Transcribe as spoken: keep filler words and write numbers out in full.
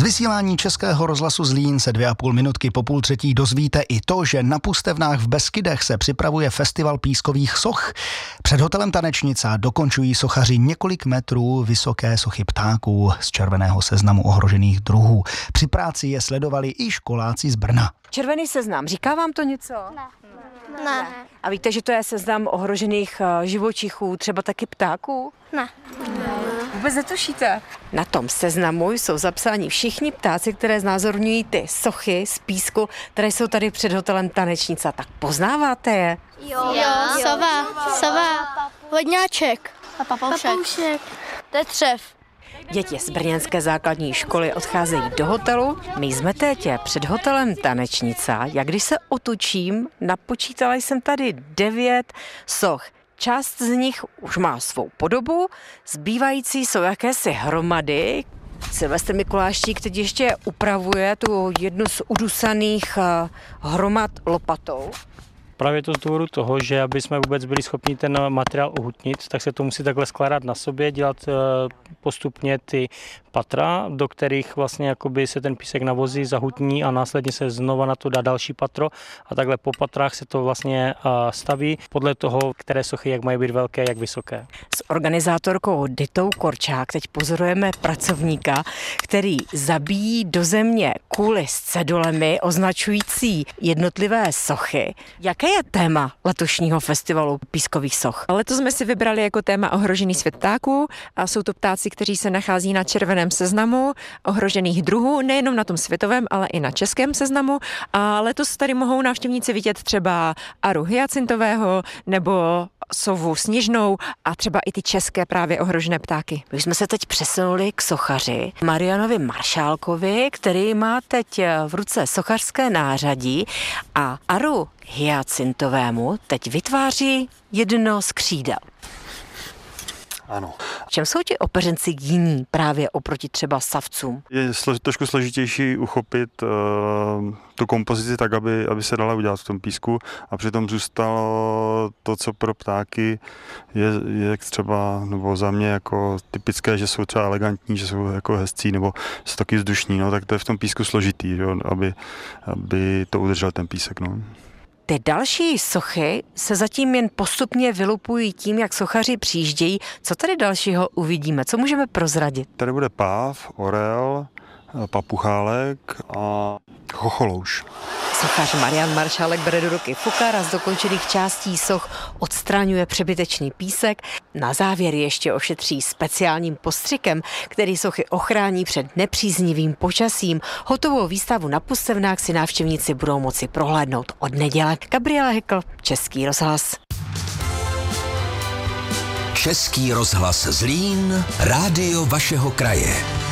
vysílání Českého rozhlasu Zlín se dvě a půl minutky po půl třetí dozvíte i to, že na Pustevnách v Beskydech se připravuje festival pískových soch. Před hotelem Tanečnica dokončují sochaři několik metrů vysoké sochy ptáků z červeného seznamu ohrožených druhů. Při práci je sledovali i školáci z Brna. Červený seznam, říká vám to něco? Ne. Ne. A víte, že to je seznam ohrožených živočichů, třeba taky ptáků? Ne. Vůbec netušíte? Na tom seznamu jsou zapsáni všichni ptáci, které znázorňují ty sochy z písku, které jsou tady před hotelem Tanečnica. Tak poznáváte je? Jo, jo. Sova, sova, vodňáček a papoušek. papoušek. To je třev. Děti z brněnské základní školy odcházejí do hotelu. My jsme teď před hotelem Tanečnica. Jak když se otočím, napočítala jsem tady devět soch. Část z nich už má svou podobu, zbývající jsou jakési hromady. Silvestr Mikuláštík teď ještě upravuje tu jednu z udusaných hromad lopatou. Právě to z důvodu toho, že aby jsme vůbec byli schopni ten materiál ohutnit, tak se to musí takhle skládat na sobě, dělat postupně ty patra, do kterých vlastně jakoby se ten písek navozí, zahutní a následně se znova na to dá další patro a takhle po patrách se to vlastně staví podle toho, které sochy jak mají být velké, jak vysoké. S organizátorkou Ditou Korčák teď pozorujeme pracovníka, který zabíjí do země kuly s cedulemi označující jednotlivé sochy. Jaké je téma letošního festivalu pískových soch? Letos jsme si vybrali jako téma ohrožený svět ptáků a jsou to ptáci, kteří se nachází na červeném seznamu ohrožených druhů, nejenom na tom světovém, ale i na českém seznamu. A letos tady mohou návštěvníci vidět třeba aru hyacintového nebo sovu sněžnou a třeba i ty české právě ohrožené ptáky. My jsme se teď přesunuli k sochaři Marianovi Maršálkovi, který má teď v ruce sochařské nářadí a aru hyacintovému teď vytváří jedno z křídel. Ano. V čem jsou ti opeřenci jiní právě oproti třeba savcům? Je slož, trošku složitější uchopit uh, tu kompozici tak, aby, aby se dala udělat v tom písku a přitom zůstalo to, co pro ptáky je, je třeba, nebo za mě jako typické, že jsou třeba elegantní, že jsou jako hezcí nebo jsou taky vzdušní, no, tak to je v tom písku složitý, jo, aby, aby to udržel ten písek. No. Ty další sochy se zatím jen postupně vylupují tím, jak sochaři přijíždějí. Co tady dalšího uvidíme? Co můžeme prozradit? Tady bude páv, orel, papuchálek a chocholouš. Sochař Marian Maršálek bere do ruky fukar a z dokončených částí soch odstraňuje přebytečný písek. Na závěr ještě ošetří speciálním postřikem, který sochy ochrání před nepříznivým počasím. Hotovou výstavu na Pustevnách si návštěvníci budou moci prohlédnout od neděle. Gabriela Hekl, Český rozhlas. Český rozhlas Zlín, rádio vašeho kraje.